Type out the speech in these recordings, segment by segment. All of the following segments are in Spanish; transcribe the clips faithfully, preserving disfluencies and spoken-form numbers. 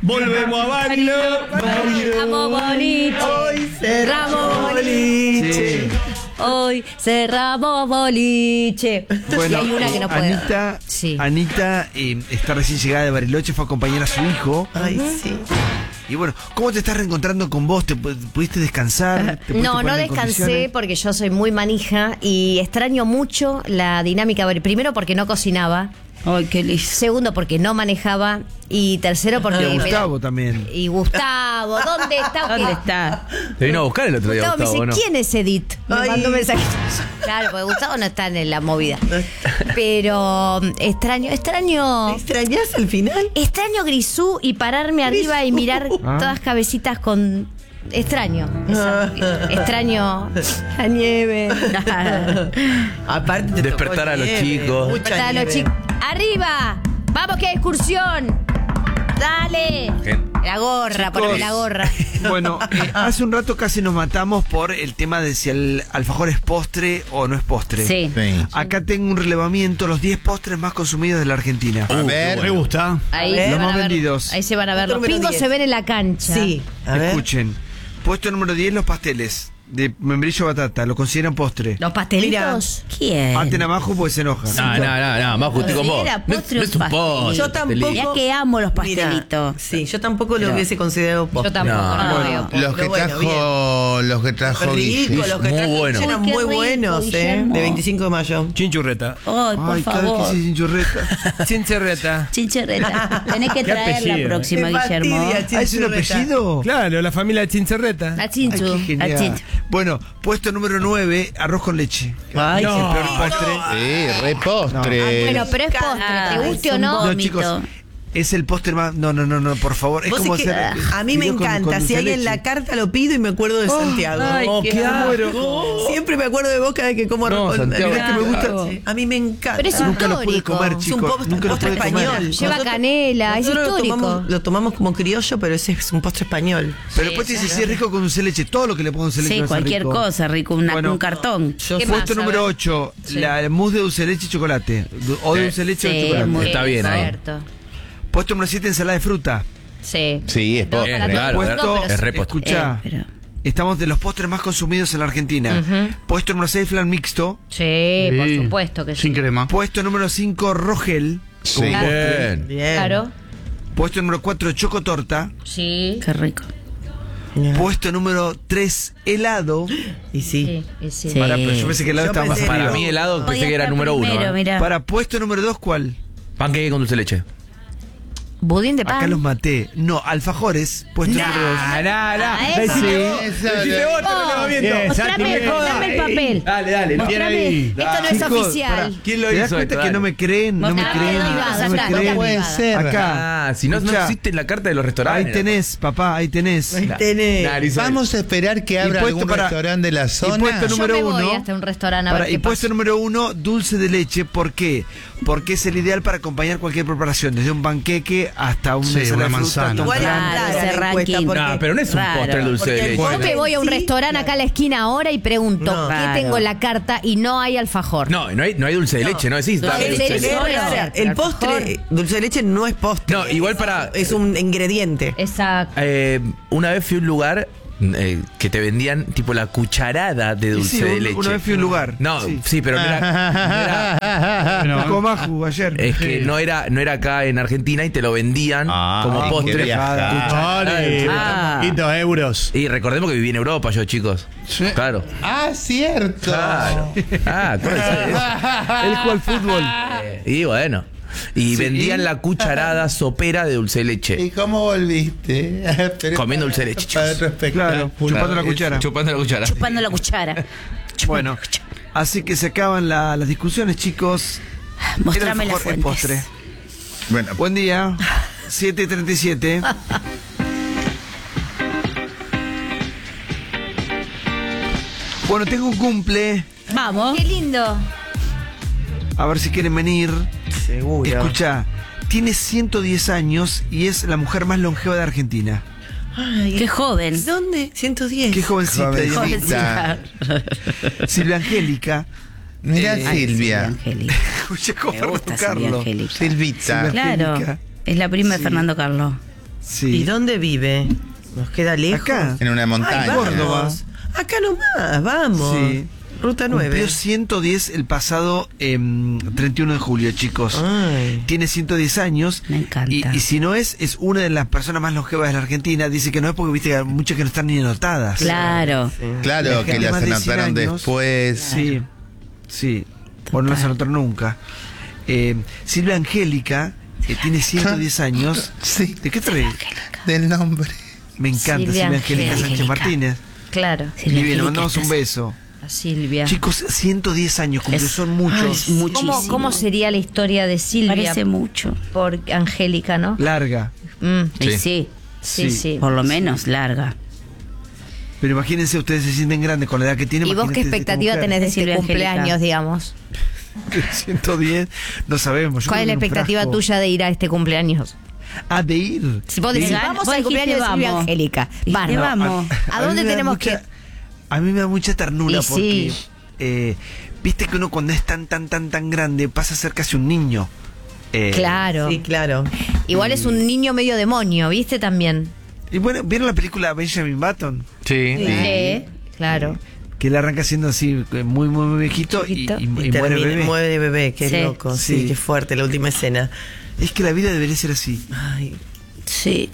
Volvemos a Barilo. Cerramos boliche. Hoy cerramos boliche. Hoy cerramos boliche. Bueno, y hay una que no puede. Anita, Sí. Anita eh, está recién llegada de Bariloche, fue a acompañar a su hijo. Ay, sí. Y bueno, ¿cómo te estás reencontrando con vos? ¿Te pu- pudiste descansar? ¿Te pudiste No, poner no en descansé condiciones? porque yo soy muy manija y extraño mucho la dinámica. Primero porque no cocinaba. Ay, qué lindo. Segundo porque no manejaba. Y tercero porque... Y me- Gustavo también. Y Gustavo, ¿dónde está? ¿Dónde está? Te vino a buscar el otro día, Gustavo me Gustavo, dice, ¿no? ¿quién es Edith? Me Ay. mandó un mensaje. Claro, porque Gustavo no está en la movida. Pero um, extraño, extraño... ¿Extrañás al final? Extraño Grisú y pararme arriba y mirar Ah. todas cabecitas con... Extraño. Esa- extraño la nieve. Aparte te Despertar tocó a los nieve, chicos. mucha Despertar a los nieve. chicos. ¡Arriba! ¡Vamos que hay excursión! ¡Dale! Gen- La gorra, poneme la gorra. Bueno, eh, hace un rato casi nos matamos por el tema de si el alfajor es postre o no es postre. Sí. Sí. Acá tengo un relevamiento, los diez postres más consumidos de la Argentina. A ver. Me gusta. Ahí, ver. se Los van más a ver- vendidos. ahí se van a ver. Los Número pingos diez. se ven en la cancha. Sí, a ver. Escuchen, puesto número diez, los pasteles de membrillo batata, ¿lo consideran postre? ¿Los pastelitos? ¿Quién? Aten abajo porque se enoja. No, no, no, no, más justo con vos. Era No, postre no o es un pastel. postre. Yo tampoco. Mirá que amo los Mira, pastelitos. sí, yo tampoco lo Pero- hubiese considerado postre. Yo tampoco, No. no, lo Bueno, veo. Los Pero que bueno, trajo, los que trajo Guille. Rico, los que Muy trajo bueno. eran Uy, qué muy rico, buenos, ¿eh? Guillermo. De veinticinco de mayo. Chinchurreta. Ay, por Ay, cada vez que favor. se dice chinchurreta. Chincherreta. Chincherreta. Tenés que Qué traer la apellido, próxima, Qué Guillermo. fastidia, Ah, ¿es un Chinchurreta. apellido? Claro, la familia Chincherreta. La Ay, chinchu. qué a genial. Chinchu. Bueno, puesto número nueve, arroz con leche. Ay, No. qué Peor postre. Sí, re postre. Bueno, pero es postre, Ah, te guste es o un no. No, vómito. chicos, es el postre más... No, no, no, no, por favor. Es Vos como es que, hacer... a mí me fideo con- encanta. con si dulce hay de en la leche. carta lo pido y me acuerdo de Santiago. Ay, Oh, qué qué asco. Siempre me acuerdo de vos cada vez que como No, arroz con- Santiago. Mirá que me gusta. Claro. A mí me encanta. Pero es Nunca lo pude histórico. comer, Es un chicos. postre, Nunca lo postre pude comer. español. Lleva canela, es nosotros histórico. Lo tomamos, lo tomamos como criollo, pero ese es un postre español. Pero después te dice, sí, es rico con dulce de leche. Todo lo que le pongo dulce de leche Sí, va a ser cualquier rico. cosa, rico. Una- Bueno, un cartón. Yo ¿Qué soy- Puesto más? A número ver. ocho, Sí. la mousse de dulce de leche y chocolate. Du- O de Sí. dulce de leche Sí, o chocolate. muy- Está bien ahí. Cierto. Puesto número siete, ensalada de fruta. Sí. Sí, es Todo postre. para Claro, todo el mundo, Puesto, pero es sí. re postre. escuchá, Eh, pero- estamos de los postres más consumidos en la Argentina. Ujú. Puesto número seis, flan mixto. Sí, por Sí. supuesto que sí. Sin crema. Puesto número cinco, rogel. Sí. como postre. Bien. Bien. Claro. Puesto número cuatro, chocotorta. Sí. Qué rico. Bien. Puesto número tres, helado. Y sí. Sí, y sí. Sí. Para, pero yo pensé que el helado Yo estaba más pensé- arriba. Para mí helado pensé Podía que era estar número uno. primero, ¿eh? mirá. Para puesto número dos, ¿cuál? Panqueque con dulce de leche. Budín de pan. Acá los maté. No, alfajores. Puesto número dos. Ah, nah, nah. Ah, Decime- ese. Esa decime de- vos, te lo Oh, quedo viendo. Bien, mostrame, Santi, mostrame el papel. Dale, dale, lo tiene Mostrame. ahí. Esto no es Chicos, oficial. pará. ¿Quién lo ¿Te das hizo cuenta esto? que Dale. no me creen? No me Mostrame creen. privado, No me Santiago, creen. no puede privado. ser. Acá. Ah, si no, no Escuchá. existe en la carta de los restaurantes. Ahí tenés, papá, ahí tenés. Ahí tenés. Nah, Lisa. Vamos a esperar que abra puesto algún para- restaurante de la zona. puesto Yo número me voy uno. hasta un restaurante a Para- ver y qué puesto pasa. número uno, dulce de leche. ¿Por qué? Porque es el ideal para acompañar cualquier preparación, desde un panqueque hasta una Sí, ensalada una de fruta, manzana. hasta un Igual es flan. Claro, rara ese la encuesta, ranking. porque- No, pero no es un Raro. postre el dulce Porque de el leche. Yo me voy a un Sí, restaurante claro. acá a la esquina ahora y pregunto No. qué Claro. tengo en la carta y no hay alfajor. No, no hay, no hay dulce de leche, no decís. dame Dulce de dulce de leche leche. no Pero, puede o sea, ser. el postre, dulce de leche no es postre. No, igual para. Es un ingrediente. Exacto. Eh, una vez fui a un lugar eh, que te vendían tipo la cucharada de Y dulce sí, de un- leche. una vez fui a un lugar. No, sí, Sí. pero no era. no era- Buscó Maju ayer. es que no era, no era acá en Argentina y te lo vendían Ah, como qué postre. viajada. Cucharada de dulce de leche. Ah. Poquitos euros. Y recordemos que viví en Europa yo, chicos. Sí. Claro. Ah, cierto. Claro. Ah, ¿cómo es eso? Él juega al fútbol. Eh, Y bueno. Y vendían la cucharada sopera de dulce de leche. ¿Y cómo volviste? Pero- Comiendo dulce de leche, chicos. Para otro espectáculo. Claro, chupando la cuchara. Chupando la cuchara. Chupando la cuchara. Bueno, así que se acaban la- las discusiones, chicos. Mostrame El las alfajor es fuentes. postre. Bueno, Buen día. siete treinta y siete. Bueno, tengo un cumple. Vamos. Qué lindo. A ver si quieren venir. Seguro. Escucha, tiene ciento diez años y es la mujer más longeva de Argentina. Ay, Qué joven. ¿Dónde? ciento diez. Qué jovencita. Jovencita. Silvia Angélica. mira Eh, Ay, Silvia. Silvia Angélica. Escucha cómo Me gusta Fernando Silvia Carlos. Angélica. Silvita. Silvia Claro. Angélica. Es la prima Sí. de Fernando Carlos. Sí. ¿Y dónde vive? ¿Nos queda lejos? Acá. En una Ay, montaña. vamos. Córdoba. Acá nomás, vamos. Sí. Ruta nueve. Cumplió ciento diez el pasado em, treinta y uno de julio, chicos. Ay. Tiene ciento diez años. Me encanta. Y, y si no es, es una de las personas más longevas de la Argentina. Dice que no es porque viste que hay muchas que no están ni anotadas. Claro. Claro, La que gente las más de cien anotaron años. después. Sí, sí. O no las anotaron nunca. Eh, Silvia Angélica eh, tiene ciento diez años. Sí. ¿De qué trae? Del nombre. Me encanta Silvia Silvia Angélica Angélica. Sánchez Martínez. Claro. Silvia Divina, le Angélica mandamos un estás- beso. A Silvia. Chicos, ciento diez años cumplió, Es- son muchos. Ay, muchísimo. ¿Cómo, ¿Cómo sería la historia de Silvia Parece mucho. por Angélica, no? Larga. Mm, Y Sí. sí, sí, Sí. sí. por lo menos larga. Pero imagínense, ustedes se sienten grandes con la edad que tienen. ¿Y vos qué imagínense esta expectativa mujer. tenés de este Silvia cumpleaños, Angélica. digamos? ciento diez, no sabemos. Yo ¿Cuál es la creo que en un expectativa frasco. tuya de ir a este cumpleaños? Ah, de ir. Si vos decís, Sí. vamos Vos al dijiste cumpleaños de Silvia vamos. Angélica. Dijiste Bárbaro. vamos. ¿A mí dónde me da tenemos mucha- que...? A mí me da mucha ternura Y porque sí. eh, viste que uno cuando es tan, tan, tan, tan grande pasa a ser casi un niño. Eh, Claro. Sí, claro. Igual es un niño medio demonio, ¿viste? También. Y bueno, ¿vieron la película Benjamin Button? Sí. Sí. Claro. Que él arranca siendo así, eh, muy, muy, muy viejito, y- Chiquito. y, Y, y muere termina- bebé. muere bebé, qué Sí. loco. Sí, Sí. qué fuerte la última escena. Es que la vida debería ser así. Ay. Sí.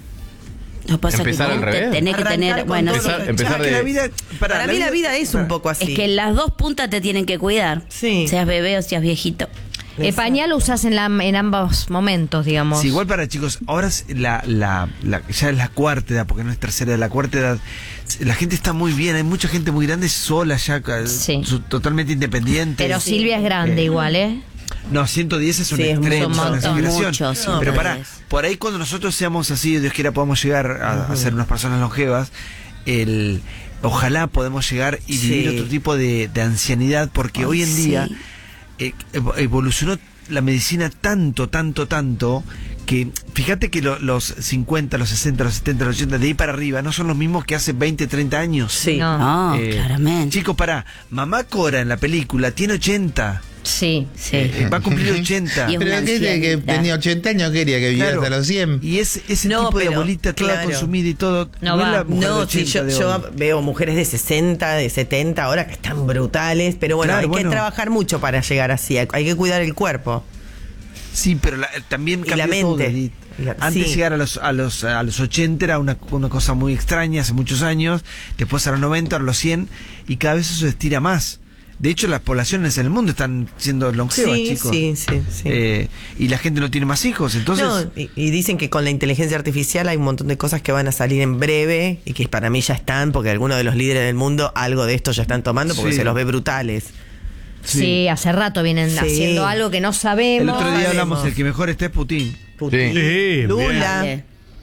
Lo que pasa Empezar que al te- revés. tenés que Arrancar tener, con bueno, todo sí. lo Empezar, que- empezar Ah, que la de. vida, para, Para mí la vida es un poco así. es que las dos puntas te tienen que cuidar. Sí. Seas bebé o seas viejito. El pañal lo usás en, la, en ambos momentos, digamos. Sí, igual para chicos, ahora es la, la, la- ya es la cuarta edad, porque no es tercera edad, la cuarta edad. La gente está muy bien, hay mucha gente muy grande sola ya, ca- Sí. su- totalmente independiente. Pero Silvia es grande Eh, igual, ¿eh? No, ciento diez es un Sí, es extremo, mucho, es una montón. exageración. Mucho, ciento Pero pará, diez. por ahí cuando nosotros seamos así, Dios quiera, podamos llegar a, a ser unas personas longevas, el, ojalá podemos llegar y Sí. vivir otro tipo de, de ancianidad, porque Ay, hoy en día sí. eh, evo- evolucionó la medicina tanto, tanto, tanto, que fíjate que lo- los cincuenta, los sesenta, los setenta, los ochenta, de ahí para arriba, no son los mismos que hace veinte, treinta años. Sí. No. No, Eh, claramente. Chicos, pará, mamá Cora en la película tiene ochenta, Sí. Sí. eh, va a cumplir ochenta. Y es Pero una que, que, que ancianita. tenía ochenta años, quería que viviera Claro. hasta los cien. Y es ese No, tipo de pero, abuelita toda claro. consumida y todo. No es va. la mujer de No, sí, ochenta yo, de yo hoy. veo mujeres de sesenta, de setenta ahora que están brutales, pero bueno, Claro, hay bueno. que trabajar mucho para llegar así, hay hay que cuidar el cuerpo. Sí, pero la- también Y cambió la todo, mente. Edith. Y la- Antes sí. llegar a los, a los a los ochenta era una, una cosa muy extraña hace muchos años, después a los noventa, a los cien, y cada vez eso se estira más. De hecho, las poblaciones en el mundo están siendo longevas, Sí, chicos. sí, sí, sí. Eh, y la gente no tiene más hijos, entonces... No, y, y dicen que con la inteligencia artificial hay un montón de cosas que van a salir en breve y que para mí ya están, porque algunos de los líderes del mundo algo de esto ya están tomando porque Sí. se los ve brutales. Sí, hace rato vienen Sí. haciendo algo que no sabemos. el otro día sabemos. hablamos, el que mejor está es Putin. Putin. Sí, Lula. Dale.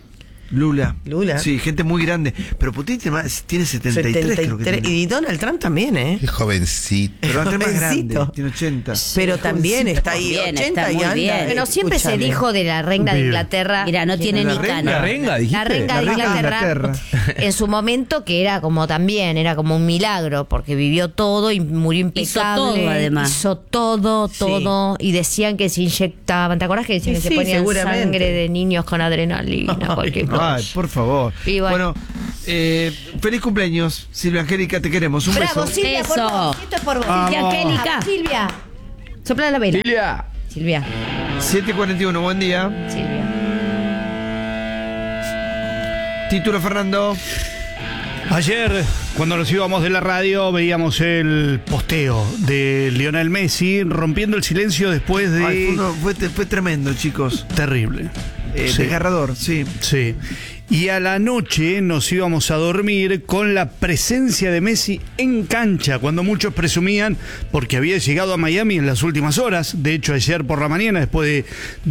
Lula. Lula. Sí, gente muy grande. Pero Putin tiene, más- tiene setenta y tres, creo que setenta y tres. tiene. Y Donald Trump también, ¿eh? Qué jovencito. Pero antes más grande, jovencito. tiene ochenta. Pero también está ahí, Bien, ochenta está y muy anda. bien. Pero siempre se Escúchame. dijo de la reina de Vive. Inglaterra. Mira, no tiene ¿La ni renga? cana. ¿La renga, dijiste? La reina La de reina de Inglaterra, Inglaterra. en su momento, que era como también, era como un milagro, porque vivió todo y murió Hizo impecable. todo, además. Hizo todo, Sí. todo. Y decían que se inyectaban. ¿Te acuerdas que decían Sí, que sí, se ponían seguramente. sangre de niños con adrenalina? Cualquier cosa. Ay, por favor. Y bueno. Bueno, eh, feliz cumpleaños, Silvia Angélica, te queremos. Un Bravo, beso. Silvia, por Eso. vos. Esto es por vos. Vamos. Silvia Angélica. Silvia. Sopla la vela. Silvia. Silvia. siete cuarenta y uno, buen día. Silvia. Título, Fernando. Ayer, cuando nos íbamos de la radio, veíamos el posteo de Lionel Messi rompiendo el silencio después de... Ay, fue, uno- fue, fue tremendo, chicos. Terrible. Eh, Sí. Desgarrador, sí. Sí. Y a la noche nos íbamos a dormir con la presencia de Messi en cancha, cuando muchos presumían porque había llegado a Miami en las últimas horas. De hecho, ayer por la mañana, después de